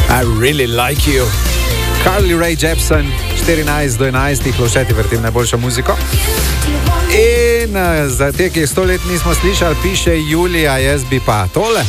I really like you. Carly Rae Jepsen, 14 do 11, Lovšeti vrtim najboljšo muziko. In za te, ki 100 let nismo slišali, piše Julija, jaz bi pa tole.